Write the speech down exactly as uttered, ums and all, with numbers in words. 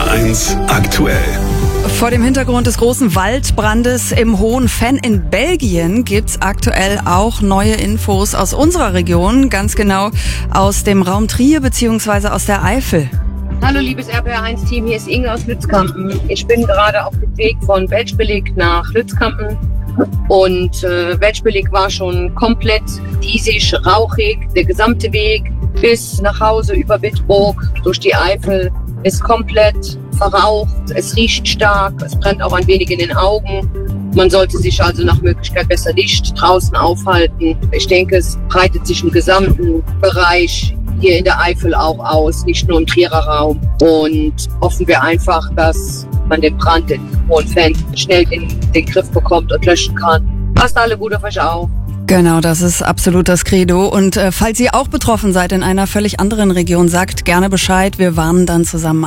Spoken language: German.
R eins aktuell. Vor dem Hintergrund des großen Waldbrandes im Hohen Venn in Belgien gibt's aktuell auch neue Infos aus unserer Region, ganz genau aus dem Raum Trier bzw. aus der Eifel. Hallo liebes R P R eins Team, hier ist Inge aus Lützkampen. Ich bin gerade auf dem Weg von Weltspillig nach Lützkampen und äh, Weltspillig war schon komplett diesig, rauchig. Der gesamte Weg bis nach Hause über Wittburg durch die Eifel ist komplett verraucht. Es riecht stark, es brennt auch ein wenig in den Augen. Man sollte sich also nach Möglichkeit besser nicht draußen aufhalten. Ich denke, es breitet sich im gesamten Bereich hier in der Eifel auch aus, nicht nur im Trierer Raum. Und hoffen wir einfach, dass man den Brand in Hohen Venn schnell in den Griff bekommt und löschen kann. Passt alle gut auf euch auf. Genau, das ist absolut das Credo. Und äh, falls ihr auch betroffen seid in einer völlig anderen Region, sagt gerne Bescheid. Wir warnen dann zusammen.